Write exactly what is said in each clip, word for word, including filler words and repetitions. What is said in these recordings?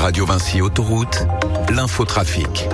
Radio Vinci Autoroute, l'infotrafic.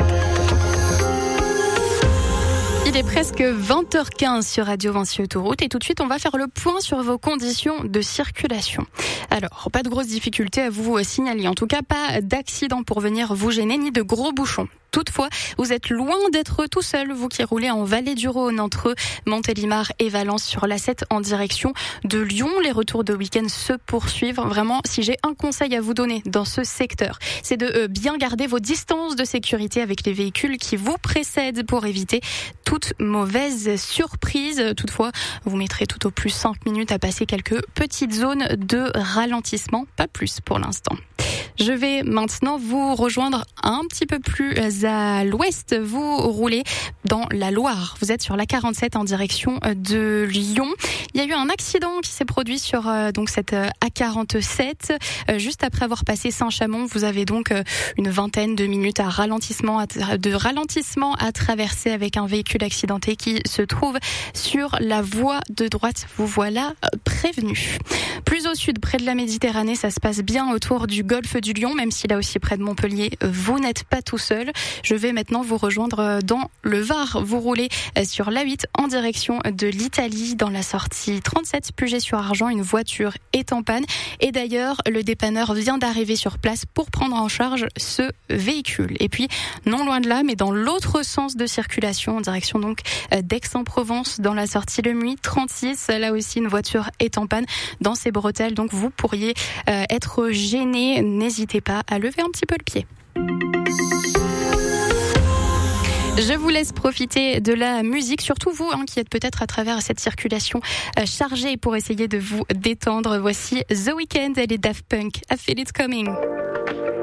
Il est presque vingt heures quinze sur Radio Vinci Autoroute et tout de suite on va faire le point sur vos conditions de circulation. Alors, pas de grosses difficultés à vous signaler, en tout cas pas d'accident pour venir vous gêner ni de gros bouchons. Toutefois, vous êtes loin d'être tout seul, vous qui roulez en Vallée du Rhône entre Montélimar et Valence sur l'A sept en direction de Lyon. Les retours de week-end se poursuivent. Vraiment, si j'ai un conseil à vous donner dans ce secteur, c'est de bien garder vos distances de sécurité avec les véhicules qui vous précèdent pour éviter toute mauvaise surprise. Toutefois, vous mettrez tout au plus cinq minutes à passer quelques petites zones de ralentissement, pas plus pour l'instant. Je vais maintenant vous rejoindre un petit peu plus à l'ouest. Vous roulez dans la Loire. Vous êtes sur l'A quarante-sept en direction de Lyon. Il y a eu un accident qui s'est produit sur euh, donc cette A quarante-sept. Euh, juste après avoir passé Saint-Chamond, vous avez donc euh, une vingtaine de minutes à ralentissement, à tra- de ralentissement à traverser avec un véhicule accidenté qui se trouve sur la voie de droite. Vous voilà euh, prévenu. Plus au sud, près de la Méditerranée, ça se passe bien autour du golfe du Lion, même si là aussi près de Montpellier, vous n'êtes pas tout seul. Je vais maintenant vous rejoindre dans le Var. Vous roulez sur l'A huit en direction de l'Italie dans la sortie trente-sept Puget-sur-Argent. Une voiture est en panne et d'ailleurs le dépanneur vient d'arriver sur place pour prendre en charge ce véhicule. Et puis non loin de là, mais dans l'autre sens de circulation, en direction donc d'Aix-en-Provence dans la sortie Le Muy trente-six, là aussi une voiture est en panne dans ses bretelles, donc vous pourriez euh, être gêné. N'hésitez pas à lever un petit peu le pied. Je vous laisse profiter de la musique, surtout vous hein, qui êtes peut-être à travers cette circulation euh, chargée pour essayer de vous détendre. Voici The Weeknd et les Daft Punk. I Feel It Coming.